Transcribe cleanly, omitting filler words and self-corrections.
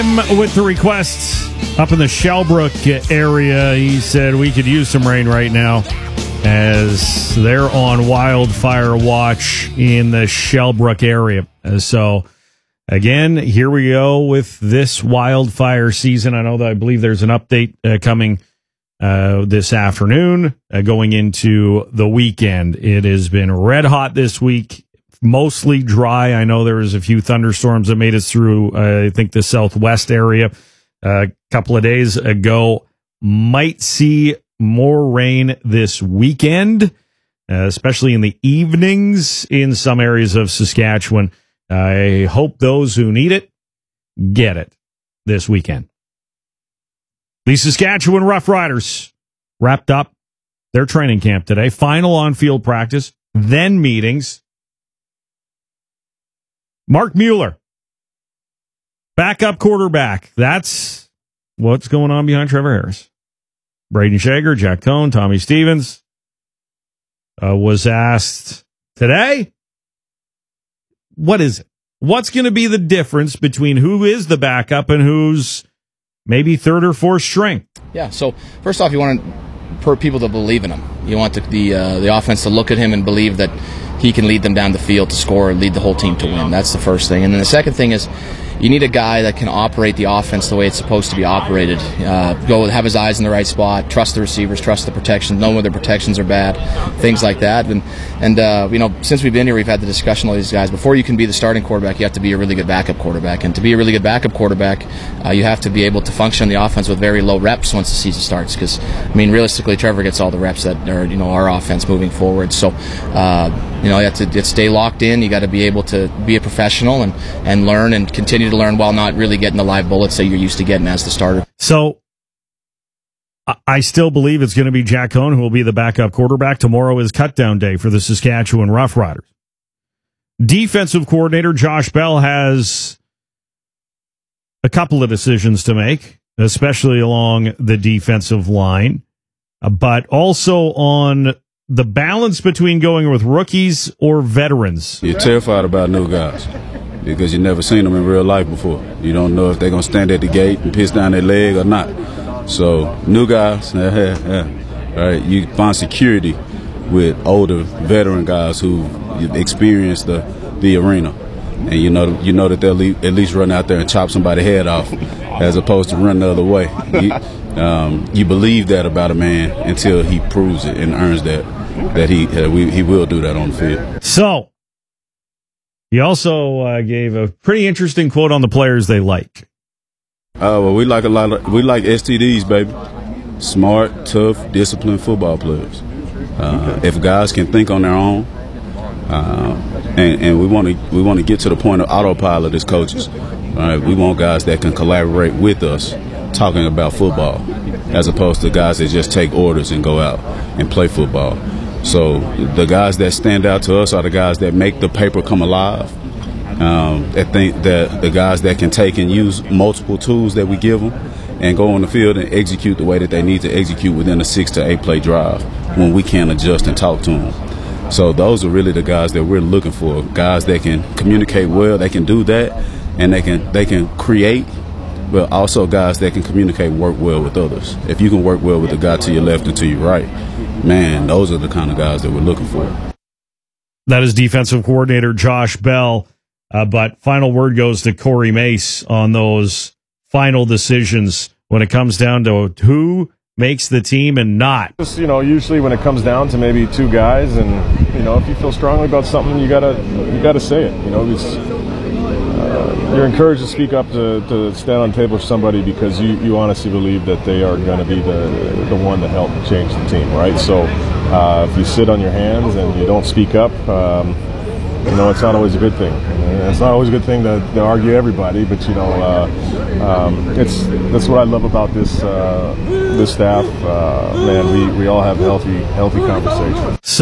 With the requests up in the Shellbrook area, he said we could use some rain right now as they're on wildfire watch in the Shellbrook area. So, again, here we go with this wildfire season. I believe there's an update coming this afternoon going into the weekend. It has been red hot this week. Mostly dry. I know there was a few thunderstorms that made it through, I think, the southwest area a couple of days ago. Might see more rain this weekend, especially in the evenings in some areas of Saskatchewan. I hope those who need it get it this weekend. The Saskatchewan Roughriders wrapped up their training camp today. Final on-field practice, then meetings. Mark Mueller, backup quarterback. That's what's going on behind Trevor Harris. Braden Shager, Jack Cohn, Tommy Stevens was asked today, what is it? What's going to be the difference between who is the backup and who's maybe third or fourth string? Yeah, so first off, you want people to believe in him. You want the offense to look at him and believe that he can lead them down the field to score and lead the whole team to win. That's the first thing. And then the second thing is you need a guy that can operate the offense the way it's supposed to be operated. Have his eyes in the right spot, trust the receivers, trust the protections, know when their protections are bad, things like that. And since we've been here, we've had the discussion with these guys. Before you can be the starting quarterback, you have to be a really good backup quarterback. And to be a really good backup quarterback, you have to be able to function on the offense with very low reps once the season starts. Because, realistically, Trevor gets all the reps that are, our offense moving forward. So, you have to stay locked in. You got to be able to be a professional and learn and continue to learn while not really getting the live bullets that you're used to getting as the starter. So I still believe it's going to be Jack Cohn who will be the backup quarterback. Tomorrow is cutdown day for the Saskatchewan Roughriders. Defensive coordinator Josh Bell has a couple of decisions to make, especially along the defensive line, but also on the balance between going with rookies or veterans. You're terrified about new guys because you've never seen them in real life before. You don't know if they're going to stand at the gate and piss down their leg or not. So new guys, all right, you find security with older veteran guys who experienced the arena. And you know that they'll at least run out there and chop somebody's head off as opposed to run the other way. You believe that about a man until he proves it and earns that he will do that on the field. So he also gave a pretty interesting quote on the players they like. Well, we like STDs, baby. Smart, tough, disciplined football players. If guys can think on their own, and we want to get to the point of autopilot as coaches. All right, we want guys that can collaborate with us, talking about football, as opposed to guys that just take orders and go out and play football. So the guys that stand out to us are the guys that make the paper come alive. I think that the guys that can take and use multiple tools that we give them and go on the field and execute the way that they need to execute within a 6 to 8 play drive when we can adjust and talk to them. So those are really the guys that we're looking for, guys that can communicate well, they can do that, and they can create, but also guys that can communicate and work well with others. If you can work well with the guy to your left and to your right, man, those are the kind of guys that we're looking for. That is defensive coordinator Josh Bell. But final word goes to Corey Mace on those final decisions when it comes down to who makes the team and not. Just, usually when it comes down to maybe two guys, and if you feel strongly about something, you gotta say it. You're encouraged to speak up, to stand on the table for somebody because you honestly believe that they are going to be the one to help change the team, right? So if you sit on your hands and you don't speak up, it's not always a good thing. It's not always a good thing to argue everybody, but that's what I love about this staff. Man, we all have healthy conversations.